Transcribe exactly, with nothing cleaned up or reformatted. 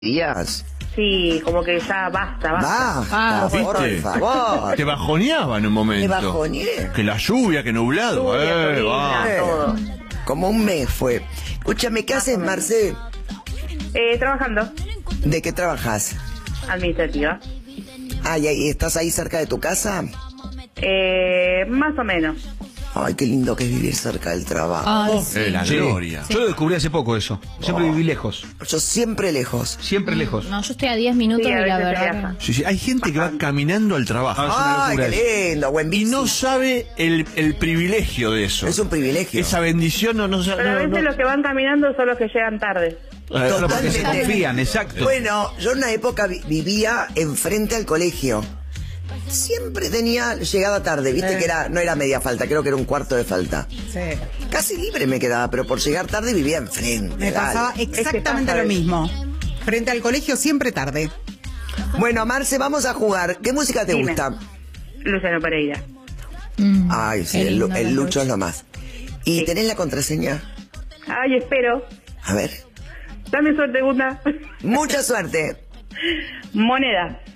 días. Sí, como que ya basta, basta. Basta, Ah, por ¿viste? favor. Te bajoneaba en un momento. Me bajoneé. Que la lluvia, que nublado. Lluvia, eh, va. tormenta, todo. Como un mes fue. Escúchame, ¿qué haces, Marce? Eh, trabajando, ¿De qué trabajas? administrativa. Ah, ¿y ahí- estás ahí cerca de tu casa? Eh, más o menos. Ay, qué lindo que es vivir cerca del trabajo. Ay, sí. Eh, la Sí. gloria. Yo lo descubrí hace poco eso. Siempre viví lejos. Yo siempre lejos. Siempre lejos. No, yo estoy a diez minutos Sí, a y la veces verdad. viaja. que- Sí, sí, hay gente que va caminando al trabajo Ah, es una Ay, locura qué lindo, buen y bici. no sabe el, el privilegio de eso. Es un privilegio. Esa bendición no, no, Pero a no, veces no- los que van caminando son los que llegan tarde. Eh, Solo porque se Totalmente. confían, exacto. Bueno, yo en una época vi- vivía enfrente al colegio. Siempre tenía llegada tarde, viste Eh. que era no era media falta, creo que era un cuarto de falta. Sí. Casi libre me quedaba, pero por llegar tarde vivía enfrente. Me dale. pasaba exactamente lo mismo. Frente al colegio siempre tarde. Bueno, Marce, vamos a jugar. ¿Qué música te Dime. gusta? Luciano Pereira. Mm, Ay, sí, qué el, lindo el la Lucho lucha. es lo más. ¿Y Sí. tenés la contraseña? Ay, espero. A ver. Dame suerte, Gunda. Mucha suerte. Moneda.